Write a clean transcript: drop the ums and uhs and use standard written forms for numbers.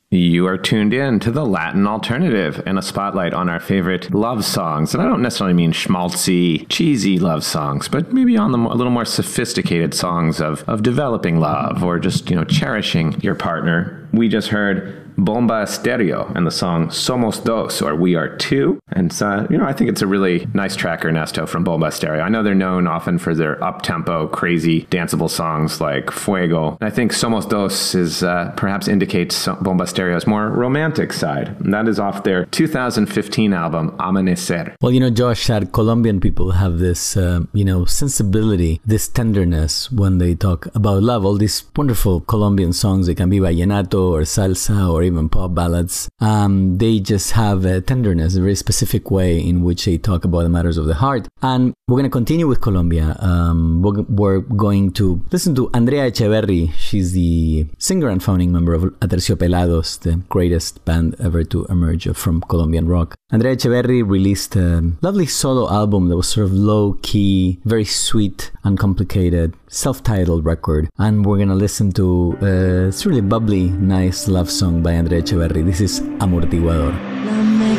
You are tuned in to the Latin Alternative and a spotlight on our favorite love songs. And I don't necessarily mean schmaltzy, cheesy love songs, but maybe on the a little more sophisticated songs of developing love or just, cherishing your partner. We just heard Bomba Estéreo and the song Somos Dos, or We Are Two. And, I think it's a really nice track, Ernesto, from Bomba Estéreo. I know they're known often for their up-tempo, crazy, danceable songs like Fuego. And I think Somos Dos is perhaps indicates Bomba Estéreo's more romantic side. And that is off their 2015 album, Amanecer. Well, Josh, that Colombian people have this, sensibility, this tenderness when they talk about love. All these wonderful Colombian songs, they can be vallenato or salsa or even pop ballads. They just have a tenderness, a very specific way in which they talk about the matters of the heart. And we're going to continue with Colombia. We're going to listen to Andrea Echeverri. She's the singer and founding member of Aterciopelados, the greatest band ever to emerge from Colombian rock. Andrea Echeverri released a lovely solo album that was sort of low-key, very sweet, uncomplicated, self-titled record. And we're going to listen to a really bubbly, nice love song by Andrea Echeverri. This is Amortiguador.